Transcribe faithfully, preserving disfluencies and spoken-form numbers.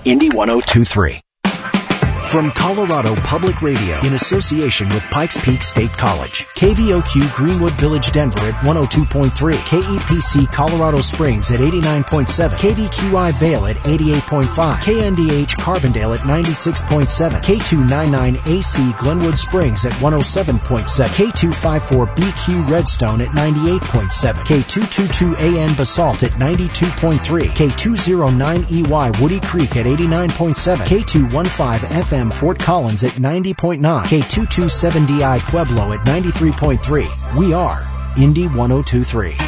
Indy one oh two point three. From Colorado Public Radio in association with Pikes Peak State College, K V O Q Greenwood Village Denver at one oh two point three, K E P C Colorado Springs at eighty-nine point seven, K V Q I Vail at eighty-eight point five, K N D H Carbondale at ninety-six point seven, K two ninety-nine A C Glenwood Springs at one oh seven point seven, K two fifty-four B Q Redstone at ninety-eight point seven, K two twenty-two A N Basalt at ninety-two point three, K two oh nine E Y Woody Creek at eighty-nine point seven, K two fifteen F M Fort Collins at ninety point nine, K two twenty-seven D I Pueblo at ninety-three point three. We are Indy one oh two point three.